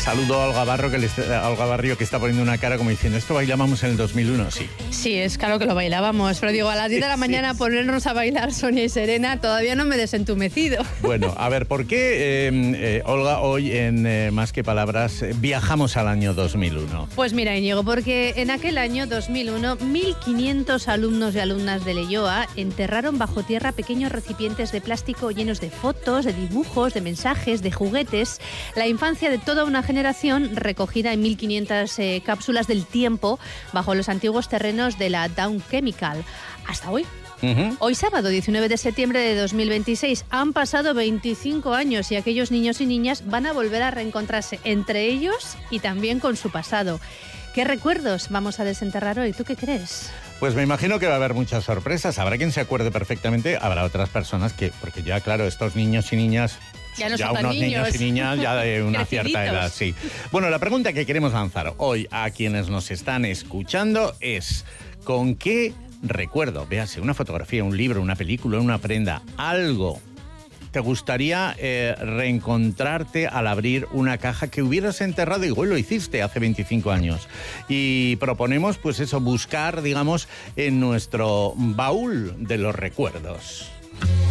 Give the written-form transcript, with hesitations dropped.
Saludo a Olga Barrio, que está poniendo una cara como diciendo, ¿esto bailábamos en el 2001? Sí. Sí, es claro que lo bailábamos, pero digo, a las 10 de la mañana ponernos a bailar Sonia y Serena, todavía no me he desentumecido. Bueno, a ver, ¿por qué, Olga, hoy en Más que Palabras viajamos al año 2001? Pues mira, Íñigo, porque en aquel año 2001, 1.500 alumnos y alumnas de Leioa enterraron bajo tierra pequeños recipientes de plástico llenos de fotos, de dibujos, de mensajes, de juguetes, la infancia de toda una generación recogida en 1.500 cápsulas del tiempo bajo los antiguos terrenos de la Dow Chemical. Hasta hoy. Hoy sábado 19 de septiembre de 2026 han pasado 25 años y aquellos niños y niñas van a volver a reencontrarse entre ellos y también con su pasado. ¿Qué recuerdos vamos a desenterrar hoy? ¿Tú qué crees? Pues me imagino que va a haber muchas sorpresas. Habrá quien se acuerde perfectamente, habrá otras personas que, porque ya claro, estos niños y niñas... Ya no son ya tan unos niños y niñas ya de una cierta edad, sí. Bueno, la pregunta que queremos lanzar hoy a quienes nos están escuchando es ¿con qué recuerdo, véase, una fotografía, un libro, una película, una prenda, algo, te gustaría reencontrarte al abrir una caja que hubieras enterrado? Igual lo hiciste hace 25 años. Y proponemos, pues eso, buscar, digamos, en nuestro baúl de los recuerdos.